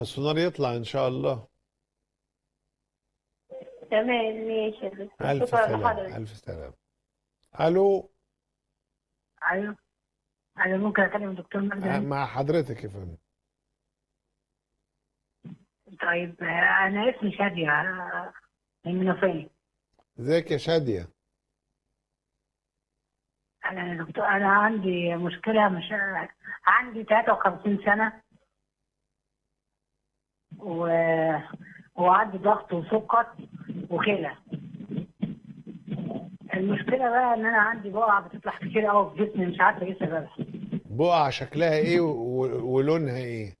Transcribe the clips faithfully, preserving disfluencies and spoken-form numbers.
السونار يطلع ان شاء الله. تمام ماشي يا دكتور، الف شكرا سلامة لحضرتك. الف سلامة. الو. ايوه. ايوه، ممكن اكلم الدكتور آه، مجدي؟ مع حضرتك يا فندم. طيب، آه، انا اسمي شادية، آه، من المنوفية. ازيك يا شادية؟ انا يا دكتور، انا عندي مشكلة، مش عندي ثلاثة وخمسين سنة و... وعندي ضغط وسكر وكلى. المشكلة بقى ان انا عندي بقع بتطلع كتير قوي في جسمي، مش عارفة ايه سببها. بقع شكلها ايه و... و- ولونها ايه؟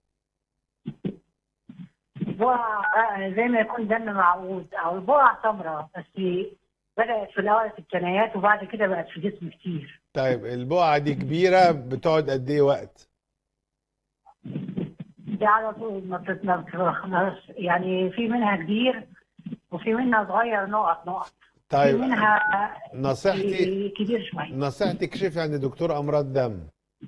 بقع بقى زي ما يكون دم معقود، او البقع سمراء بس. بدأت في الأول في الثنايات، وبعد كده بقت في جسمي كتير. طيب البقعة دي كبيرة، بتقعد قد ايه وقت؟ دي على طول ما بتتنفس، يعني في منها كبير وفي منها صغير، نقط نقط. في طيب منها نصيحتي كبير شوية. نصيحتي اكشفي عند دكتور امراض دم.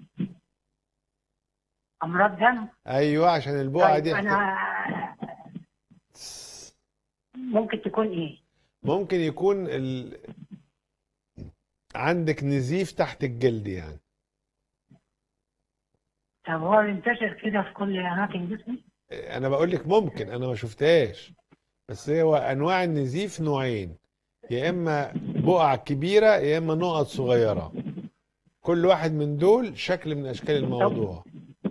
أمراض دم. ايوه، عشان البقعة طيب دي احت... أنا ممكن تكون إيه؟ ممكن يكون ال... عندك نزيف تحت الجلد يعني. طب هو بينتشر كده في كل أماكن جسمي؟ انا بقول لك ممكن، انا ما شفتهاش، بس هو انواع النزيف نوعين، يا اما بقع كبيره يا اما نقط صغيره. كل واحد من دول شكل من اشكال طب الموضوع.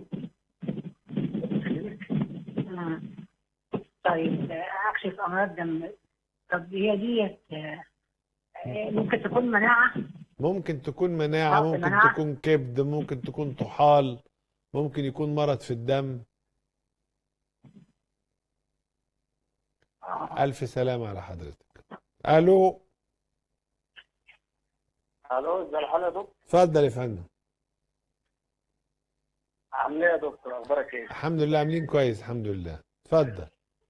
مم. طيب، أكشف أمراض دم. طب هي ديت آه، ممكن تكون مناعة؟ ممكن تكون مناعه، نقص ممكن مناعة؟ تكون كبد، ممكن تكون طحال، ممكن يكون مرض في الدم. آه. الف سلامه على حضرتك. الو. الو، ازي الحال يا دكتور؟ اتفضل يا فندم. عامل ايه يا دكتور؟ اخبارك ايه؟ الحمد لله، عاملين كويس الحمد لله. اتفضل.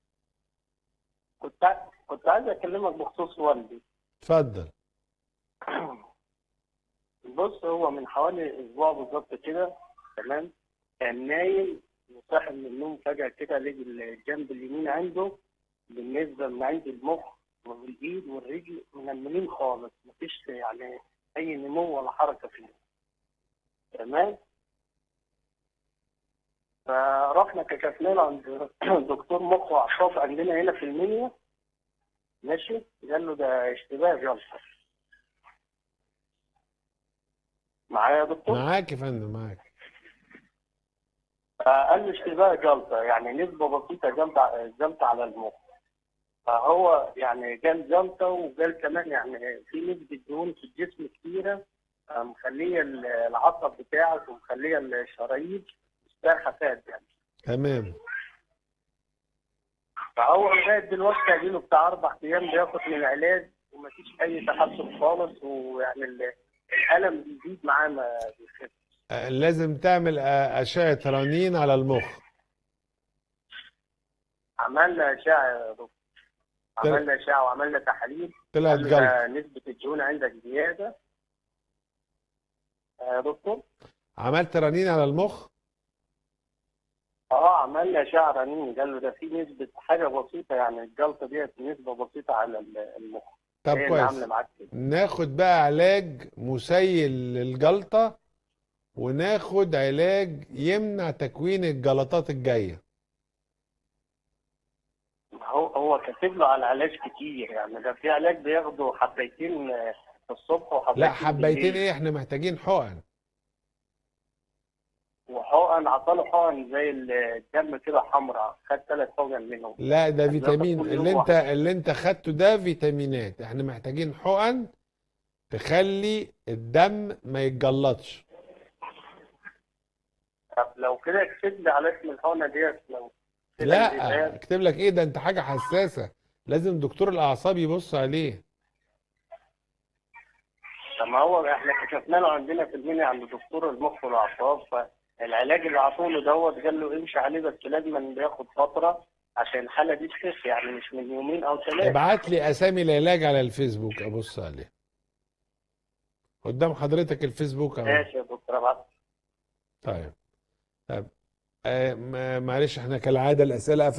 كنت ع- كنت عايز اكلمك بخصوص والدي. اتفضل. بص، هو من حوالي اسبوع بالظبط كده، تمام، كان نايم وصاحي من النوم فجأة كده، لقي الجنب اليمين عنده، بالنسبة من عند المخ والإيد والرجل منملين خالص، مفيش يعني أي نمو ولا حركة فيه. تمام. فرحنا كشفنا له عند دكتور مخ وأعصاب عندنا هنا في المنيا. ماشي. قال له ده اشتباه جلطة. معايا يا دكتور؟ معاك يا فندم معاك. فقال لي اشتباه جلطة، يعني نسبة بسيطة جلطة جلطة على المخ. فهو يعني قال جلطة، وقال كمان يعني في نسبة دهون في الجسم كتيرة، آه، مخلية العصب بتاعك ومخلية الشرايين مسترخى فات يعني. تمام. فهو لغاية دلوقتي اديله بتاع أربع أيام بياخد من العلاج، ومفيش أي تحسن خالص، ويعني ال- الألم بيزيد معاه ما بيخف. آه، لازم تعمل آه، اشعه رنين على المخ. عملنا أشعة يا دكتور، طل- عملنا أشعة وعملنا تحاليل. طلعت قال له جلطه. ده نسبة الدهون عندك زيادة. آه، يا دكتور. عملت رنين على المخ. اه، عملنا أشعة رنين، قال له ده في نسبة حاجة بسيطة، يعني الجلطة ديت نسبة بسيطة على ال- المخ، طب هي اللي عاملة كويس. معاك كده. ناخد بقى علاج مسيل للجلطة، وناخد علاج يمنع تكوين الجلطات الجاية. هو هو كاتب له على علاج كتير، يعني ده في علاج بياخده حبيتين آه، الصبح لا وحبيتين حبيتين بالليل. ايه، احنا محتاجين حقن. وحقن، عطاله حقن زي الدم كده حمراء، خد ثلاث حقن منهم. لا ده كان بياخد فيتامين، كل يوم اللي انت واحدة. اللي انت خدته ده فيتامينات، احنا محتاجين حقن تخلي الدم ما يتجلطش. طب لو كده اكتب لي على اسم الحقنة ديت، لو كده لا الإزاز. اكتب لك ايه ده، انت حاجة حساسة، لازم دكتور الاعصاب يبص عليه. طب ما هو احنا كشفنا له عندنا في المنيا عند دكتور المخ والاعصاب، فالعلاج اللي عطوله دوت قال له امشي عليه، بس لازم بياخد فتره عشان الحاله دي تخف، يعني مش من يومين او ثلاثه. ابعت لي اسامي العلاج على الفيسبوك ابص عليه. قدام حضرتك الفيسبوك اهو. ماشي يا دكتور، ابعت. طيب. طيب آه، ما- معلش احنا كالعاده الاسئله